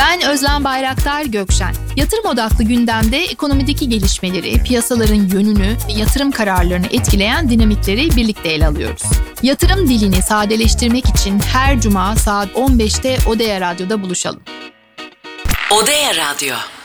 Ben Özlem Bayraktar Gökşen. Yatırım odaklı gündemde ekonomideki gelişmeleri, piyasaların yönünü ve yatırım kararlarını etkileyen dinamikleri birlikte ele alıyoruz. Yatırım dilini sadeleştirmek için her cuma saat 15'te Odea Radyo'da buluşalım. Odea Radyo.